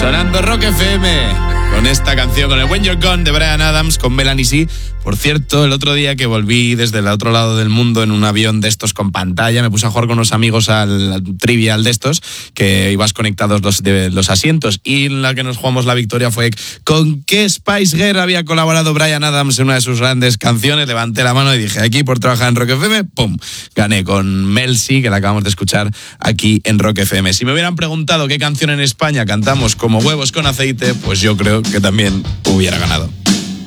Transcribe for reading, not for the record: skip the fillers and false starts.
Sonando Rock FM con esta canción, con el When You're Gone de Bryan Adams, con Melanie C. Por cierto, el otro día que volví desde el otro lado del mundo en un avión de estos con pantalla, me puse a jugar con unos amigos al trivial de estos, que ibas conectados los asientos, y la que nos jugamos la victoria fue con qué Spice Girl había colaborado Bryan Adams en una de sus grandes canciones. Levanté la mano y dije, aquí por trabajar en Rock FM, ¡pum! Gané con Mel C, que la acabamos de escuchar aquí en Rock FM. Si me hubieran preguntado qué canción en España cantamos como Huevos con Aceite, pues yo creo que también hubiera ganado.